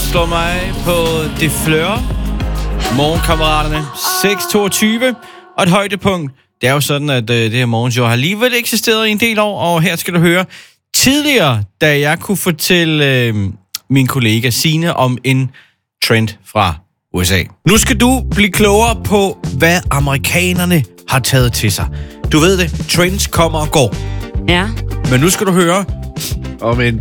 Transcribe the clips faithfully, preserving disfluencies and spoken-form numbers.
slår mig på det flør. Morgenkammeraterne seks toogtyve. Og et højdepunkt. Det er jo sådan, at øh, det her morgenshow har alligevel eksisteret i en del år. Og her skal du høre tidligere, da jeg kunne fortælle øh, min kollega Signe om en trend fra U S A. Nu skal du blive klogere på, hvad amerikanerne har taget til sig. Du ved det, trends kommer og går. Ja. Men nu skal du høre om en...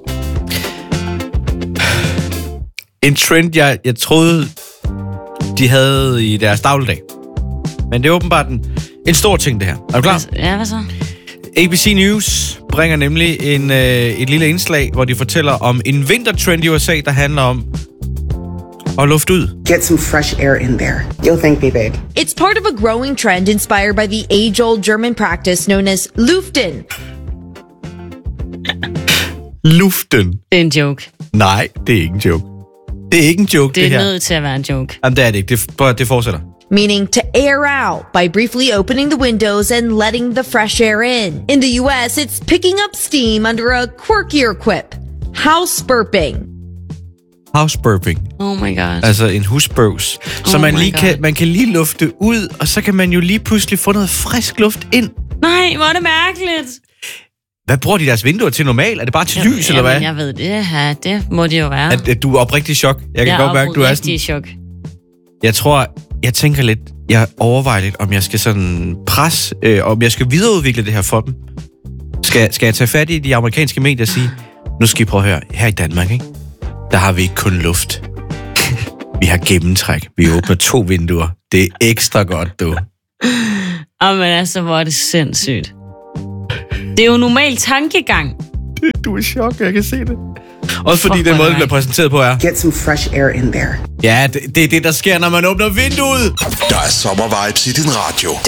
En trend, jeg, jeg troede, de havde i deres dagligdag. Men det er åbenbart en, en stor ting, det her. Er du klar? Ja, hvad så? A B C News bringer nemlig en, øh, et lille indslag, hvor de fortæller om en vintertrend i U S A, der handler om at lufte ud. Get some fresh air in there. You'll thank me, babe. It's part of a growing trend inspired by the age-old German practice known as Luften. Luften? Det er en joke. Nej, det er ikke en joke. Det er ikke en joke, det, det her. Det er nødt til at være en joke. Jamen, det er det ikke. Det, det fortsætter. Meaning to air out by briefly opening the windows and letting the fresh air in. In the U S, it's picking up steam under a quirkier quip. House burping. House burping. Oh my god. Altså en husbøvs. Så Oh man, my lige God. kan, man kan lige lufte ud, og så kan man jo lige pludselig få noget frisk luft ind. Nej, hvor er det mærkeligt. Hvad bruger de deres vinduer til normalt? Er det bare til Jamen, lys, eller hvad? Jeg ved det. Ja, det må det jo være. At, at du er oprigtig i chok. Jeg kan jeg godt mærke, du er sådan... i chok. Jeg tror, jeg tænker lidt, jeg overvejer lidt, om jeg skal sådan presse, øh, om jeg skal videreudvikle det her for dem. Skal, skal jeg tage fat i de amerikanske medier og sige, nu skal I prøve at høre, her i Danmark, ikke? Der har vi ikke kun luft. Vi har gennemtræk. Vi åbner to vinduer. Det er ekstra godt, du. Jamen altså, hvor er det sindssygt. Det er jo normal tankegang. Du er i chok, jeg kan se det. Også fordi Fuck, den hvor måde, er det bliver det præsenteret på, er... Get some fresh air in there. Ja, det, det er det, der sker, når man åbner vinduet. Der er sommervibes i din radio.